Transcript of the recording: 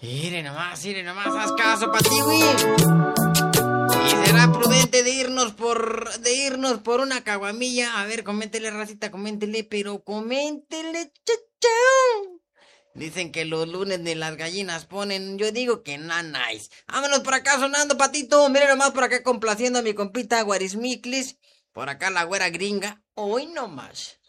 Mire nomás, haz caso, Patiwi. Y será prudente de irnos por una caguamilla. A ver, coméntele, racita, coméntele, pero coméntele, chachao. Dicen que los lunes ni las gallinas ponen. Yo digo que nice. Vámonos por acá sonando, Patito. Mire nomás por acá complaciendo a mi compita Guarismiclis. Por acá la güera gringa. Hoy nomás.